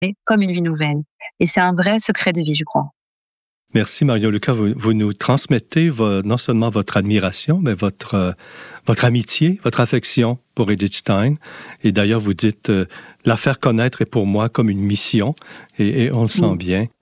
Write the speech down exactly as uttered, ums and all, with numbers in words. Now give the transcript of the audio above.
comme une vie nouvelle. Et c'est un vrai secret de vie, je crois. Merci, Marion Lucas. Vous, vous nous transmettez vo, non seulement votre admiration, mais votre, euh, votre amitié, votre affection pour Edith Stein. Et d'ailleurs, vous dites euh, « la faire connaître est pour moi comme une mission ». Et, et on le sent mmh. bien.